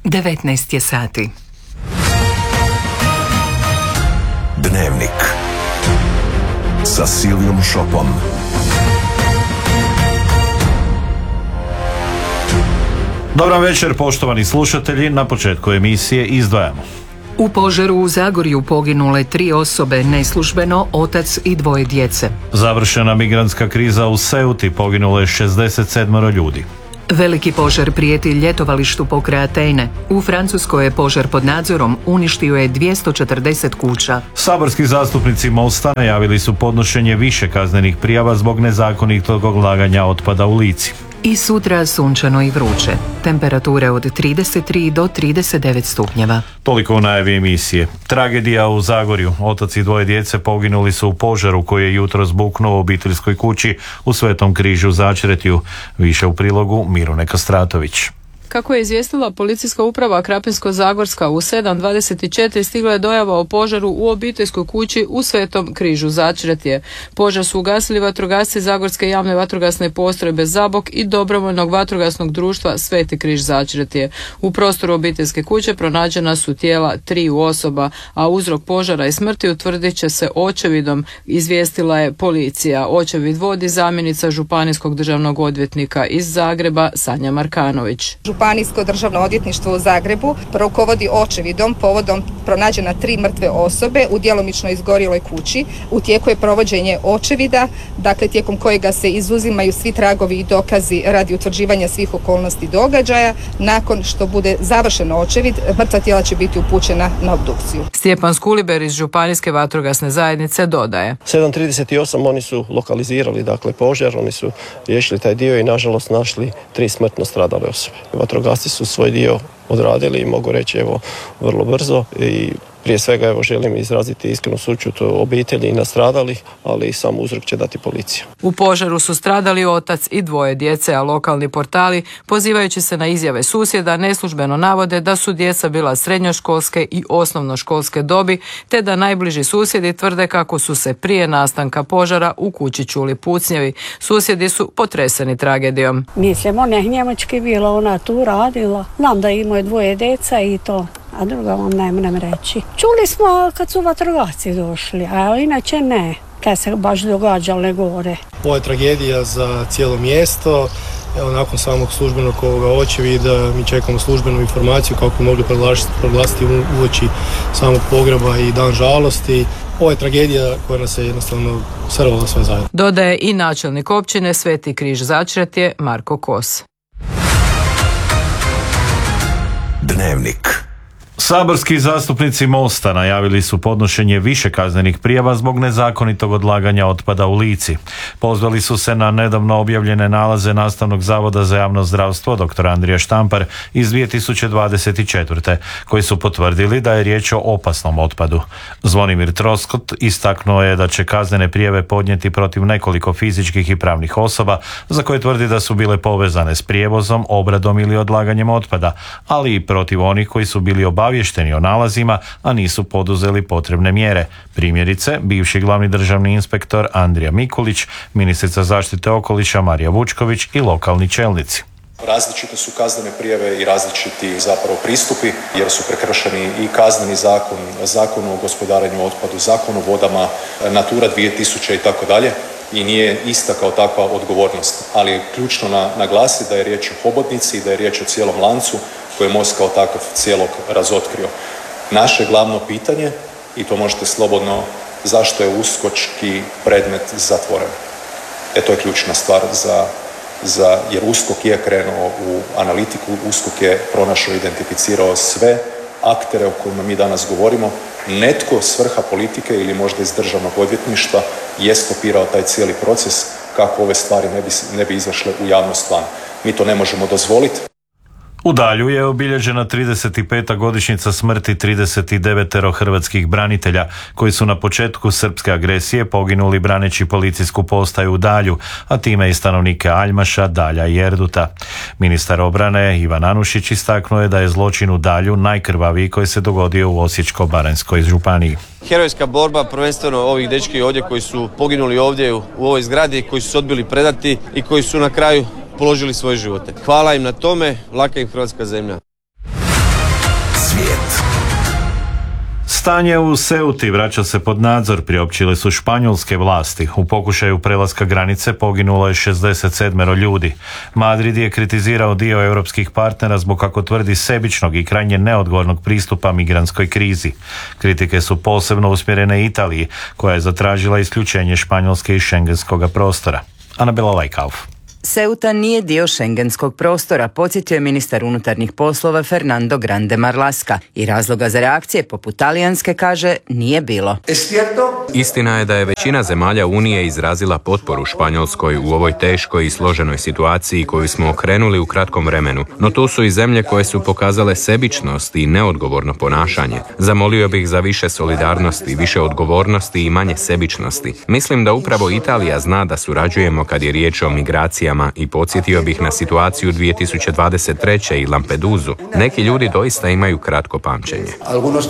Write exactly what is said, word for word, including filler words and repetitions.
devetnaest je sati. Dnevnik sa Silvijom Šopom. Dobar večer, poštovani slušatelji. Na početku emisije izdvajamo. U požaru u Zagorju poginule tri osobe, neslužbeno otac i dvoje djece. Završena migrantska kriza u Ceuti, poginulo je šezdeset sedam ljudi. Veliki požar prijeti ljetovalištu pokraj Atene. U Francuskoj je požar pod nadzorom, uništio je dvjesto četrdeset kuća. Saborski zastupnici Mosta najavili su podnošenje više kaznenih prijava zbog nezakonitog odlaganja otpada u Lici. I sutra sunčano i vruće. Temperature od trideset tri do trideset devet stupnjeva. Toliko u najavi emisije. Tragedija u Zagorju. Otac i dvoje djece poginuli su u požaru koji je jutros buknuo u obiteljskoj kući u Svetom Križu Začretju. Više u prilogu Mirune Kastratović. Kako je izvijestila policijska uprava Krapinsko-zagorska, u sedam dvadeset četiri stigla je dojava o požaru u obiteljskoj kući u Svetom Križu Začretje. Požar su ugasili vatrogasci Zagorske javne vatrogasne postrojbe Zabok i dobrovoljnog vatrogasnog društva Sveti Križ Začretje. U prostoru obiteljske kuće pronađena su tijela triju osoba, a uzrok požara i smrti utvrdit će se očevidom, izvijestila je policija. Očevid vodi zamjenica županijskog državnog odvjetnika iz Zagreba Sanja Markanović. Županijsko državno odvjetništvo u Zagrebu rukovodi očevidom povodom pronađena tri mrtve osobe u djelomično izgorjeloj kući. U tijeku je provođenje očevida, dakle tijekom kojega se izuzimaju svi tragovi i dokazi radi utvrđivanja svih okolnosti događaja. Nakon što bude završen očevid, mrtva tijela će biti upućena na obdukciju. Stjepan Skuliber iz Županijske vatrogasne zajednice dodaje. sedam trideset osam oni su lokalizirali dakle požar, oni su riješili taj dio i nažalost našli tri smrtno stradale osobe. Vatrogasci su svoj dio odradili i mogu reći evo vrlo brzo i prije svega evo želim izraziti iskrenu sućut obitelji i nastradalih, ali sam uzrok će dati policija. U požaru su stradali otac i dvoje djece, a lokalni portali, pozivajući se na izjave susjeda, neslužbeno navode da su djeca bila srednjoškolske i osnovnoškolske dobi, te da najbliži susjedi tvrde kako su se prije nastanka požara u kući čuli pucnjevi. Susjedi su potreseni tragedijom. Mislim, ona je Njemački bila, ona tu radila. Znam da imaju dvoje djeca i to. A druga vam ne moram reći. Čuli smo kad su vatrogasci došli, a inače ne, kad se baš događale gore. Ovo je tragedija za cijelo mjesto. Evo, nakon samog službenog ovoga očevida mi čekamo službenu informaciju kako bi mogli proglasiti uoči samog pogreba i dan žalosti. Ovo je tragedija koja nas je jednostavno srvala sve zajedno. Dodaje i načelnik općine Sveti Križ Začretje Marko Kos. Dnevnik. Saborski zastupnici Mosta najavili su podnošenje više kaznenih prijava zbog nezakonitog odlaganja otpada u Lici. Pozvali su se na nedavno objavljene nalaze Nastavnog zavoda za javno zdravstvo dr. Andrija Štampar iz dvije tisuće dvadeset četvrte. koji su potvrdili da je riječ o opasnom otpadu. Zvonimir Troskot istaknuo je da će kaznene prijave podnijeti protiv nekoliko fizičkih i pravnih osoba za koje tvrdi da su bile povezane s prijevozom, obradom ili odlaganjem otpada, ali i protiv onih koji su bili obavljeni obavješteni o nalazima, a nisu poduzeli potrebne mjere. Primjerice, bivši glavni državni inspektor Andrija Mikulić, ministrica zaštite okoliša Marija Vučković i lokalni čelnici. Različite su kaznene prijave i različiti zapravo pristupi, jer su prekršeni i kazneni zakon, zakon o gospodarenju otpadu, zakon o vodama, Natura dvije tisuće i tako dalje. I nije ista kao takva odgovornost. Ali je ključno na, naglasiti da je riječ o hobotnici i da je riječ o cijelom lancu koji je Most kao takav cijelog razotkrio. Naše glavno pitanje, i to možete slobodno, zašto je uskočki predmet zatvoren? E to je ključna stvar za, za, jer USKOK je krenuo u analitiku, USKOK je pronašao i identificirao sve aktere o kojima mi danas govorimo. Netko s vrha politike ili možda iz državnog odvjetništva je stopirao taj cijeli proces kako ove stvari ne bi, ne bi izašle u javnost van. Mi to ne možemo dozvoliti. U Dalju je obilježena trideset peta godišnjica smrti trideset devet hrvatskih branitelja koji su na početku srpske agresije poginuli braneći policijsku postaju u Dalju, a time i stanovnike Aljmaša, Dalja i Erduta. Ministar obrane Ivan Anušić istaknuo je da je zločin u Dalju najkrvaviji koji se dogodio u Osječko-baranjskoj županiji. Herojska borba prvenstveno ovih dečki ovdje koji su poginuli ovdje u, u ovoj zgradi, koji su se odbili predati i koji su na kraju položili svoje živote. Hvala im na tome, laka im hrvatska zemlja. Stanje u Ceuti vraća se pod nadzor, priopćile su španjolske vlasti. U pokušaju prelaska granice poginulo je šezdeset sedam ljudi. Madrid je kritizirao dio europskih partnera zbog, kako tvrdi, sebičnog i krajnje neodgovornog pristupa migrantskoj krizi. Kritike su posebno usmjerene Italiji, koja je zatražila isključenje Španjolske iz šengenskog prostora. Anabela Lajkauf. Ceuta nije dio šengenskog prostora, podsjetio je ministar unutarnjih poslova Fernando Grande Marlaska, i razloga za reakcije poput talijanske, kaže, nije bilo. Istina je da je većina zemalja Unije izrazila potporu Španjolskoj u ovoj teškoj i složenoj situaciji koju smo okrenuli u kratkom vremenu, no tu su i zemlje koje su pokazale sebičnost i neodgovorno ponašanje. Zamolio bih za više solidarnosti, više odgovornosti i manje sebičnosti. Mislim da upravo Italija zna da surađujemo kad je riječ o migracijama i podsjetio bih na situaciju dvije tisuće dvadeset treće i Lampedusu. Neki ljudi doista imaju kratko pamćenje.